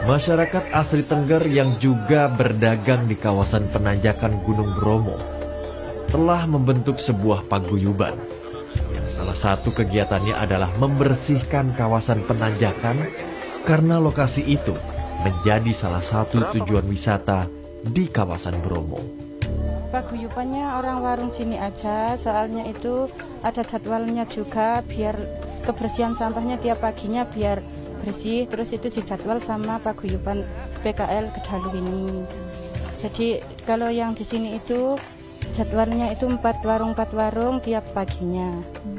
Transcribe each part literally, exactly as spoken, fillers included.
Masyarakat asli Tengger yang juga berdagang di kawasan penanjakan Gunung Bromo telah membentuk sebuah paguyuban yang salah satu kegiatannya adalah membersihkan kawasan penanjakan karena lokasi itu menjadi salah satu tujuan wisata di kawasan Bromo. Paguyubannya orang warung sini aja, soalnya itu ada jadwalnya juga biar kebersihan sampahnya tiap paginya biar bersih, terus itu dijadwal sama paguyuban P K L Kedalu ini. Jadi kalau yang di sini itu jadwalnya itu empat warung empat warung tiap paginya.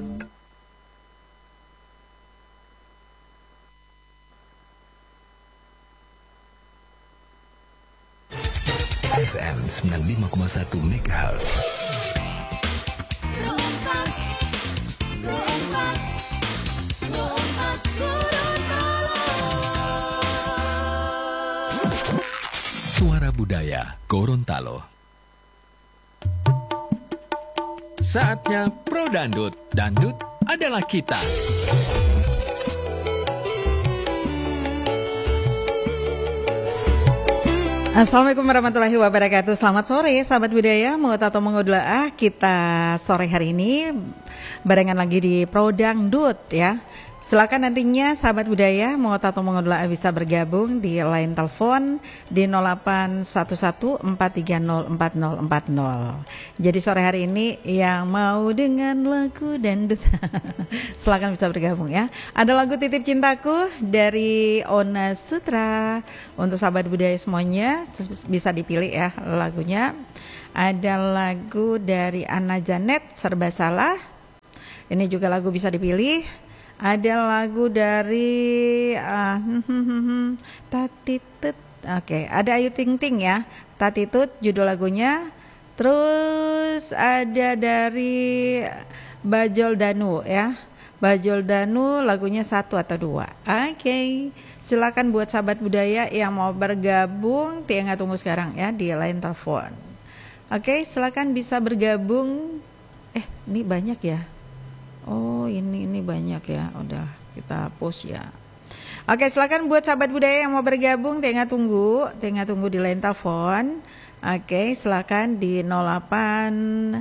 F M sembilan puluh lima koma satu MHz. Suara Budaya Gorontalo. Saatnya Pro Dangdut. Dangdut adalah kita. Assalamualaikum warahmatullahi wabarakatuh. Selamat sore sahabat budaya, mau atau mengodlaah. Kita sore hari ini barengan lagi di Pro Dangdut ya. Silakan nantinya sahabat budaya mau atau mengodlaah bisa bergabung di line telepon di nol delapan satu satu empat tiga nol empat nol empat nol. Jadi sore hari ini yang mau dengan lagu dangdut silakan bisa bergabung ya. Ada lagu Titip Cintaku dari Ona Sutra. Untuk sahabat budaya semuanya bisa dipilih ya lagunya. Ada lagu dari Anna Janet Serba Salah. Ini juga lagu bisa dipilih. Ada lagu dari uh, Tatitut. Oke, ada Ayu Ting Ting ya. Tatitut judul lagunya. Terus ada dari Bajol Danu ya. Bajol Danu lagunya satu atau dua. Oke. Silakan buat sahabat budaya yang mau bergabung, Tia tunggu sekarang ya di line telepon. Oke, silakan bisa bergabung. Eh, ini banyak ya. Oh ini ini banyak ya, udah kita post ya. Oke silakan buat sahabat budaya yang mau bergabung, tengah tunggu, tengah tunggu di line telepon. Oke silakan di nol delapan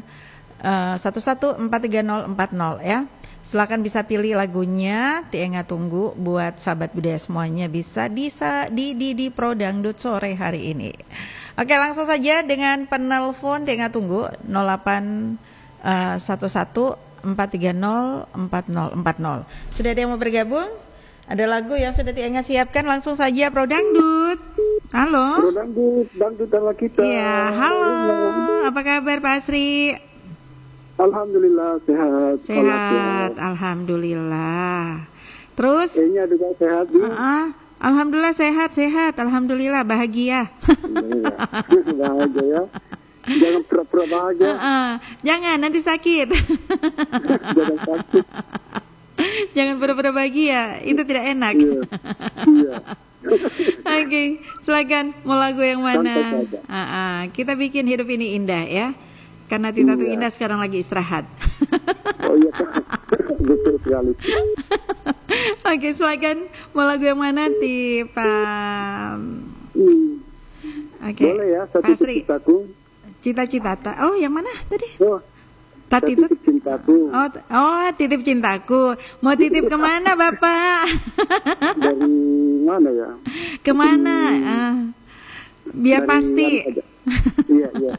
satu satu empat tiga nol empat nol ya. Silakan bisa pilih lagunya, tengah tunggu buat sahabat budaya semuanya bisa bisa di di di Pro Dangdut sore hari ini. Oke langsung saja dengan penelpon, tengah tunggu nol delapan satu satu empat tiga nol empat nol empat nol. Sudah ada yang mau bergabung? Ada lagu yang sudah Tienga siapkan, langsung saja Pro Dangdut. Halo. Pro Dangdut, Dangdut sama kita. Iya, halo. Apa kabar Pak Asri? Alhamdulillah sehat. Sehat, alhamdulillah. Terus? Kayaknya juga sehat. Uh-uh. Alhamdulillah sehat, sehat. Alhamdulillah bahagia. Bahagia ya. Jangan pura-pura bahagia. Uh-uh. Jangan, nanti sakit. Jangan sakit. Jangan pura-pura bahagia, itu tidak enak. Iya. Iya. Oke, okay, silakan mau lagu yang mana? Uh-uh. Kita bikin hidup ini indah ya. Karena Tita tuh iya. Indah sekarang lagi istirahat. Oh iya, betul sekali. Oke, okay, silakan mau lagu yang mana Tipa? Hmm. Oke. Okay. Boleh ya, satu cita-citaku. Cita-cita. Oh, yang mana tadi? Oh, Tatitut. Titip Cintaku. Oh, oh, titip cintaku. Mau titip kemana, Bapak? Dari mana ya? Kemana? Uh, biar dari pasti. Iya, iya.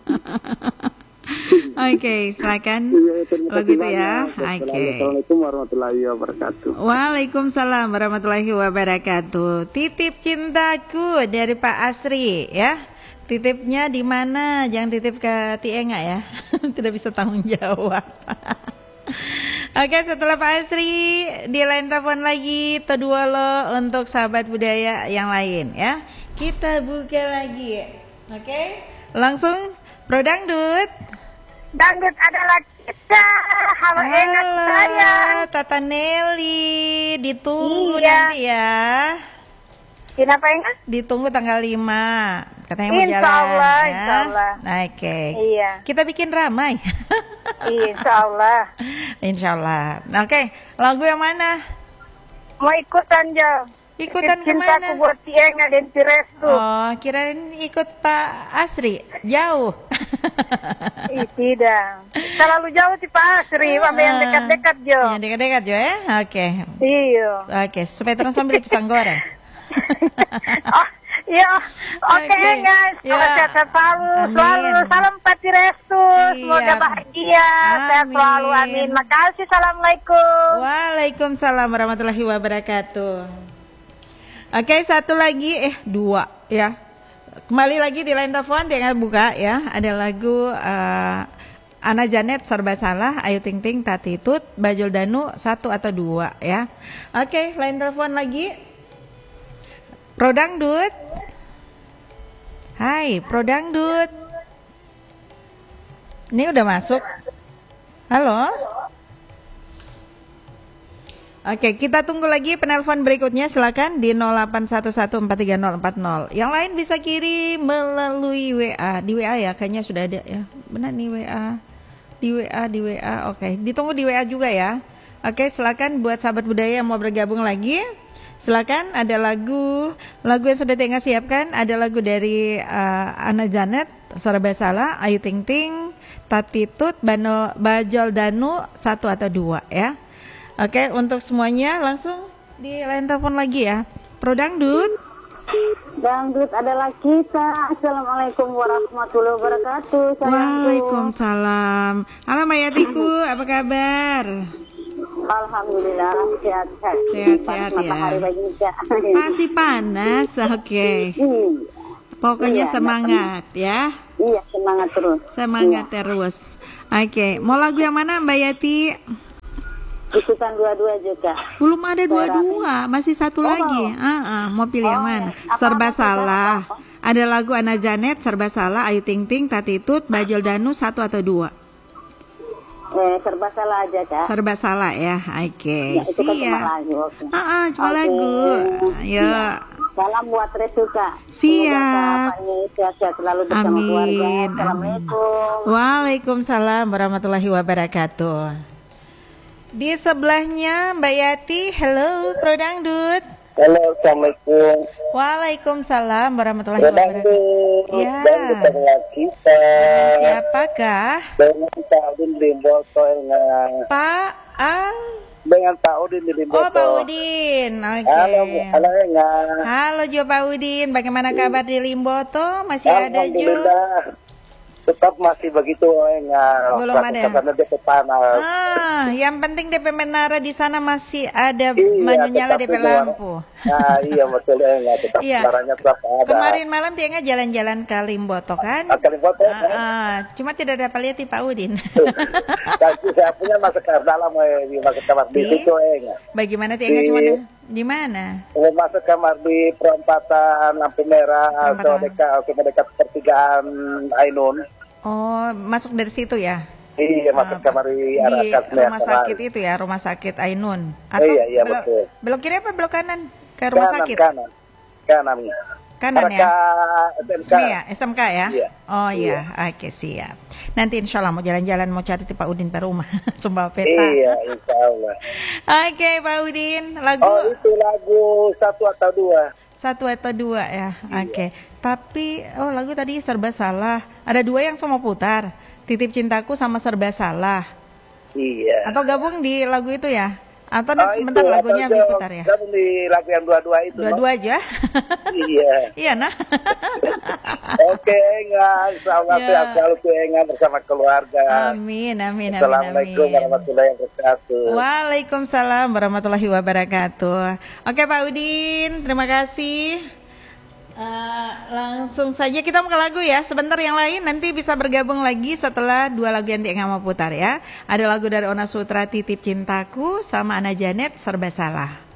Oke, okay, silakan lagu itu ya. Oke. Okay. Assalamualaikum warahmatullahi wabarakatuh. Waalaikumsalam warahmatullahi wabarakatuh. Titip cintaku dari Pak Asri ya. Titipnya di mana? Jangan titip ke Tienga ya. Tidak bisa tanggung jawab. Oke, setelah Pak Asri di line telepon lagi kedua lo untuk sahabat budaya yang lain ya. Kita buka lagi. Oke. Langsung Pro Dangdut. Dangdut adalah kita. Halo, enak saya. Tata Nelly, ditunggu iya. nanti ya. Kenapa enggak? Ditunggu tanggal lima. Katanya mau insya jalan Allah, ya. Insya Allah. Oke. Okay. Iya. Kita bikin ramai. Insya Allah. Insya Allah. Oke, okay. Lagu yang mana? Mau ikutan Jo. Ikutan Cintaku kemana? buat si Enga dan si Restu. Oh, kirain ikut Pak Asri. Jauh. Ih, tidak. Terlalu jauh si Pak Asri, sama yang dekat-dekat Jo. Yang dekat-dekat Jo ya. Oke. Iya. Oke, supaya terus sambil pisang goreng. Oh, iya. Oke Oke. guys, Ya. sehat selalu, Amin. selalu salam Pati Restu. Semoga Siap. bahagia, sehat Amin. selalu. Amin. Makasih. Assalamualaikum. Waalaikumsalam warahmatullahi wabarakatuh. Oke, satu lagi, eh dua ya. Kembali lagi di line telepon, tinggal buka ya. Ada lagu uh, Ana Janet Serba Salah, Ayu Ting Ting, Tati Tut, Bajul Danu, satu atau dua ya. Oke, line telepon lagi. Prodangdut. Hai, Prodangdut. Ini udah masuk. Halo. Oke, kita tunggu lagi penelpon berikutnya. Silakan di nol delapan satu satu empat tiga nol empat nol. Yang lain bisa kirim melalui W A. Di W A ya, kayaknya sudah ada ya. Benar nih W A. Di W A, di W A. Oke, ditunggu di W A juga ya. Oke, silakan buat sahabat budaya yang mau bergabung lagi. Silakan, ada lagu lagu yang sudah Tenga siapkan. Ada lagu dari uh, Ana Janet Serba Salah, Ayu Ting Ting, Tati Tut, Bano, Bajol Danu, satu atau dua ya. Oke, untuk semuanya langsung di line telepon lagi ya. Prodangdut. Dangdut adalah kita. Assalamualaikum warahmatullahi wabarakatuh. Waalaikumsalam. Halo Mbak Yatiku, apa kabar? Alhamdulillah sehat-sehat. Sehat-sehat ya. Matahari lagi Nica. Masih panas, oke. Iya. Pokoknya Iya, semangat ya. Iya, semangat terus. Semangat Iya. terus. Oke, mau lagu yang mana Mbak Yati? Ikutan dua-dua juga. Belum ada dua-dua, masih satu lagi. Ah, ah, mau pilih yang Oh, mana? apa- Serba apa- Salah. apa? Ada lagu Ana Janet, Serba Salah, Ayu Ting Ting, Tati Tut, Bajul Danu, satu atau dua? Eh, serba salah aja, Kak. Serba Salah ya. Oke, Ya, itu kan cuma siap. lagu. Oke. Ah, ah, cuma Oke. lagu. Ayo. Salam buat Restu, Kak. Siap. Semoga Kak Fani sehat-sehat selalu bersama Amin, keluarga. amin. Assalamualaikum. Waalaikumsalam warahmatullahi wabarakatuh. Di sebelahnya Mbak Yati, hello Prodangdut. Halo, Assalamualaikum. Waalaikumsalam warahmatullahi wabarakatuh. Dangdut, Ya. Dangdut adalah kita. Siapakah? Dengan Pak Udin di Limboto, Engang. Pak Al? Dengan Pak Udin di Limboto. Oh, Pak Udin. Oke. Halo, halo Engang. Halo Jo Pak Udin, bagaimana kabar di Limboto? Masih ada Jo? Alhamdulillah. Tetap masih begitu, Engang. Belum ada. Karena dia panas. Ah, yang penting D P Menara di sana masih ada Iya, menyala D tetap P itu. lampu. Nah, iya betul, Engang. Tetap Iya. suaranya tetap ada. Kemarin malam Tienga jalan-jalan ke Limboto kan? Akan Limboto, Ah, ah, cuma tidak dapat lihat Pak Udin. Tapi saya punya masuk ke dalam, eh, di masuk kamar di Di? situ, Engang. Bagaimana Tienga Di- cuma di, di mana? Saya masuk kamar di perempatan lampu merah atau Perempatan. dekat atau dekat pertigaan Ainun. Oh, masuk dari situ ya? Iya, masuk Ah, kamar di arah di Kasmer rumah kemarin. sakit itu ya, rumah sakit Ainun. Atau Iya, iya, belok, betul. belok kiri apa belok kanan ke rumah kanan, sakit? Kanan, kanan. Kanan Arah ya? ke S M K. S M E ya, S M K ya? Iya. Oh iya, oke siap. Nanti insya Allah mau jalan-jalan mau cari Pak Udin ke rumah, Sumba Peta. Iya, insya Allah. Oke Pak Udin, lagu Oh, itu lagu satu atau dua. satu atau dua ya, Iya. oke. Tapi oh lagu tadi Serba Salah, ada dua yang semua putar, Titip Cintaku sama Serba Salah. Iya. Atau gabung di lagu itu ya? Atau Oh, nanti sebentar itu, lagunya atau diputar ya? gabung di lagu yang dua-dua itu. no? Dua-dua aja. Iya. Iya nah. Oke, Engang. Insya Allah Ya. sehat selalu tuh, Engang, bersama keluarga. Amin, amin, amin, Assalamualaikum amin. warahmatullahi wabarakatuh. Waalaikumsalam warahmatullahi wabarakatuh. Oke Pak Udin, terima kasih. Uh, langsung saja kita mau ke lagu ya. Sebentar yang lain nanti bisa bergabung lagi setelah dua lagu yang Tienga mau putar ya. Ada lagu dari Ona Sutra Titip Cintaku sama Ana Janet Serba Salah.